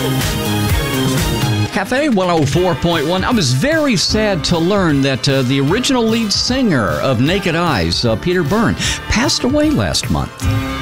Cafe 104.1. I was very sad to learn that the original lead singer of Naked Eyes, Peter Byrne, passed away last month.